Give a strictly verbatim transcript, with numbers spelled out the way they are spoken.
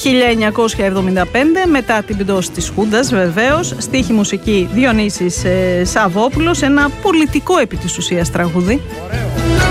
χίλια εννιακόσια εβδομήντα πέντε, μετά την πτώση της Χούντας βεβαίως, στίχη μουσική Διονύσης ε, Σαββόπουλος, ένα πολιτικό επί της ουσίας τραγούδι.